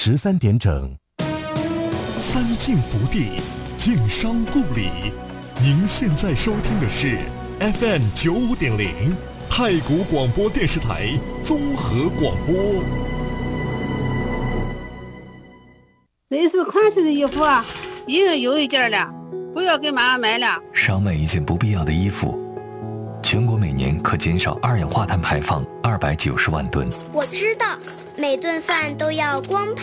13点整。 三晋福地，晋商故里。您现在收听的是 FM95.0太谷广播电视台综合广播。 这是款式的衣服啊，一人有一件了，不要给妈妈买了。 少买一件不必要的衣服，全国每年可减少二氧化碳排放290万吨。 我知道，每顿饭都要光